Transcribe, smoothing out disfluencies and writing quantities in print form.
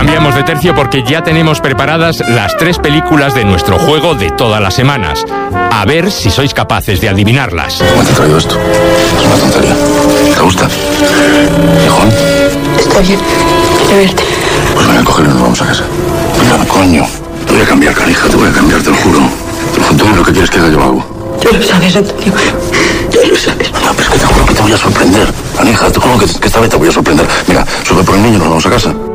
cambiamos de tercio porque ya tenemos preparadas las 3 películas de nuestro juego de todas las semanas. A ver si sois capaces de adivinarlas. ¿Cómo te he traído esto? Es una tontería. ¿Te gusta? ¿Hijón? Está bien. Quiero verte. Pues venga, cógelo y nos vamos a casa. Venga, coño. Te voy a cambiar, canija, te voy a cambiar, te lo juro. Tú lo que quieres que haga yo hago. Tú lo sabes, Antonio. Tú lo sabes. No, pero es que te juro que te voy a sorprender. Canija, te juro que esta vez te voy a sorprender. Mira, sube por el niño y nos vamos a casa.